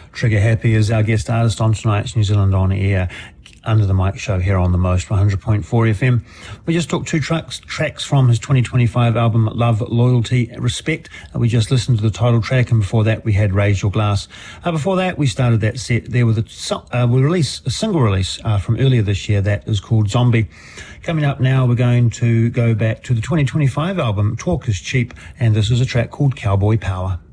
Trigger Happy is our guest artist on tonight's New Zealand On Air Under the Mic show here on the Most 100.4 FM. We just took two tracks from his 2025 album Love, Loyalty, Respect. We just listened to the title track, and before that we had Raise Your Glass. Before that we started that set there with a single release from earlier this year that is called Zombie. Coming up now we're going to go back to the 2025 album Talk Is Cheap, and this is a track called Cowboy Power.